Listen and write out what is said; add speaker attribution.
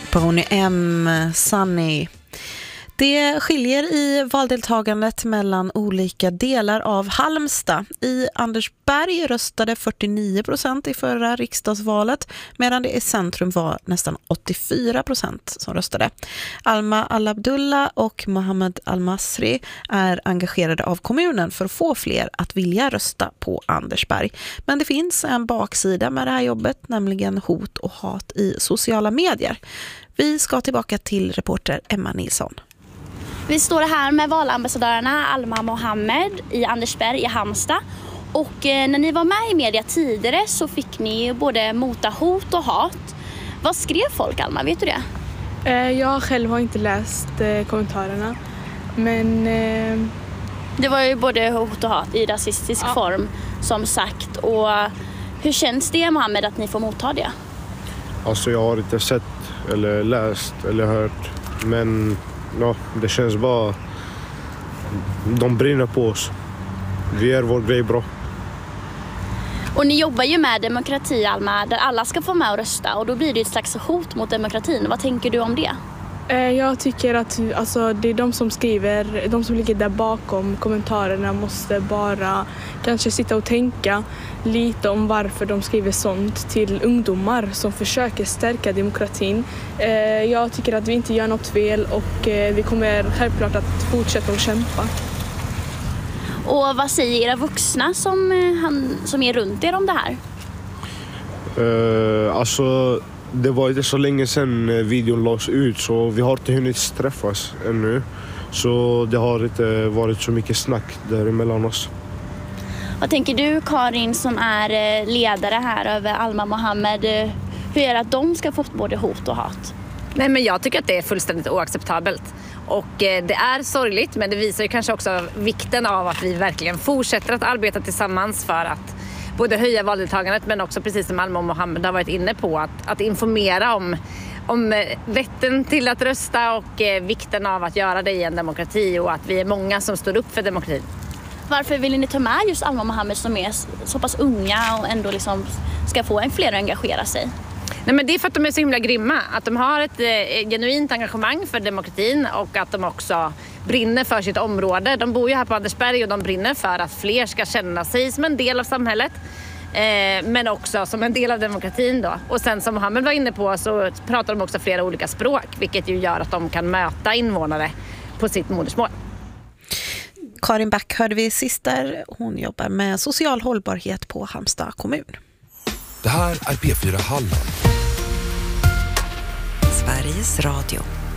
Speaker 1: Boney M. Sunny. Det skiljer i valdeltagandet mellan olika delar av Halmstad. I Andersberg röstade 49% i förra riksdagsvalet, medan det i centrum var nästan 84% som röstade. Alma Al-Abdullah och Mohammed Al-Masri är engagerade av kommunen för att få fler att vilja rösta på Andersberg. Men det finns en baksida med det här jobbet, nämligen hot och hat i sociala medier. Vi ska tillbaka till reporter Emma Nilsson.
Speaker 2: Vi står här med valambassadörerna Alma Mohammed i Andersberg i Halmstad. Och när ni var med i media tidigare så fick ni både mota hot och hat. Vad skrev folk, Alma? Vet du det?
Speaker 3: Jag själv har inte läst kommentarerna. Men
Speaker 2: det var ju både hot och hat i rasistisk form, som sagt. Och hur känns det, Mohammed, att ni får motta det?
Speaker 4: Alltså jag har inte sett eller läst eller hört. Men ja, det känns bara... De brinner på oss. Vi gör vår grej bra.
Speaker 2: Och ni jobbar ju med demokrati, Alma, där alla ska få med och rösta. Och då blir det ett slags hot mot demokratin. Vad tänker du om det?
Speaker 3: Jag tycker att det är de som skriver, de som ligger där bakom kommentarerna måste bara kanske sitta och tänka lite om varför de skriver sånt till ungdomar som försöker stärka demokratin. Jag tycker att vi inte gör något fel och vi kommer självklart att fortsätta att kämpa.
Speaker 2: Och vad säger era vuxna som är runt er om det här?
Speaker 4: Det var inte så länge sedan videon lades ut, så vi har inte hunnit träffas ännu. Så det har inte varit så mycket snack däremellan oss.
Speaker 2: Vad tänker du, Karin, som är ledare här över Alma Mohammed? Hur är det att de ska få både hot och hat?
Speaker 5: Nej, men jag tycker att det är fullständigt oacceptabelt. Och det är sorgligt, men det visar ju kanske också vikten av att vi verkligen fortsätter att arbeta tillsammans för att både höja valdeltagandet, men också precis som Alma och Mohammed har varit inne på att informera om rätten till att rösta och vikten av att göra det i en demokrati och att vi är många som står upp för demokratin.
Speaker 2: Varför vill ni ta med just Alma och Mohammed som är så pass unga och ändå liksom ska få en fler att engagera sig?
Speaker 5: Nej, men det är för att de är så himla grymma. Att de har ett genuint engagemang för demokratin och att de också brinner för sitt område. De bor ju här på Andersberg och de brinner för att fler ska känna sig som en del av samhället. Men också som en del av demokratin då. Och sen som Mohammed var inne på så pratar de också flera olika språk. Vilket ju gör att de kan möta invånare på sitt modersmål.
Speaker 1: Karin Back hörde vi sist där. Hon jobbar med social hållbarhet på Halmstad kommun.
Speaker 6: Det här är P4 Halland.
Speaker 7: Sveriges Radio.